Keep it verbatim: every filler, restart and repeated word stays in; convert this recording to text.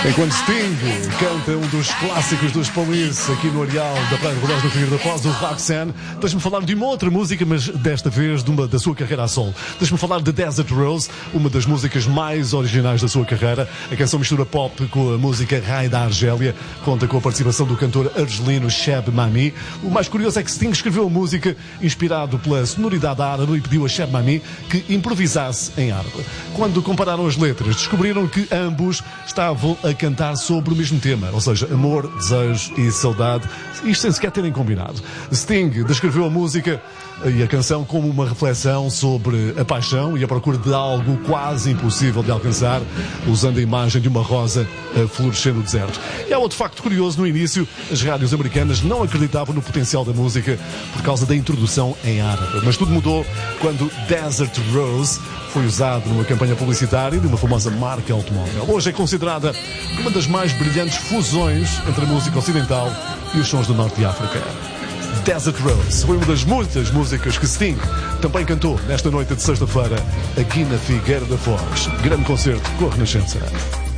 Enquanto Sting canta um dos clássicos dos Police aqui no Areal da Praia de Rodós do Rio da Foz, o Roxanne, deixa-me falar de uma outra música, mas desta vez de uma, da sua carreira a solo. Deixa-me falar de Desert Rose, uma das músicas mais originais da sua carreira. A canção mistura pop com a música Rai da Argélia, conta com a participação do cantor argelino Cheb Mami. O mais curioso é que Sting escreveu a música inspirado pela sonoridade árabe e pediu a Cheb Mami que improvisasse em árabe. Quando compararam as letras, descobriram que ambos estavam a cantar sobre o mesmo tema, ou seja, amor, desejo e saudade, isto sem sequer terem combinado. Sting descreveu a música e a canção como uma reflexão sobre a paixão e a procura de algo quase impossível de alcançar, usando a imagem de uma rosa a florescer no deserto. E há outro facto curioso: no início, as rádios americanas não acreditavam no potencial da música por causa da introdução em árabe, mas tudo mudou quando Desert Rose foi usado numa campanha publicitária de uma famosa marca automóvel. Hoje é considerada uma das mais brilhantes fusões entre a música ocidental e os sons do norte de África. Desert Rose foi uma das muitas músicas que Sting também cantou nesta noite de sexta-feira aqui na Figueira da Foz. Grande concerto com a Renascença.